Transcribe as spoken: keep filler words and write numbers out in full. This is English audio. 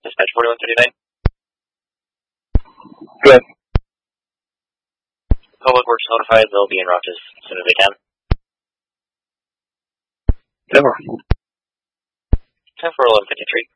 Dispatch forty-one thirty-nine. Good. Public Works notified they'll be in route as soon as they can. Never. ten four eleven fifty-three.